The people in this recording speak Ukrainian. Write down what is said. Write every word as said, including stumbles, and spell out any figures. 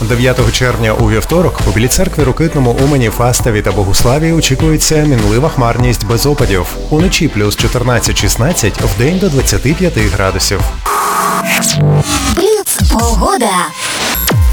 дев'ятого червня у вівторок у Білій церкві, Рокитному, Умані, Фастові та Богуславі очікується мінлива хмарність без опадів. Уночі плюс чотирнадцять-шістнадцять, вдень до двадцяти п'яти градусів. Бліц погода.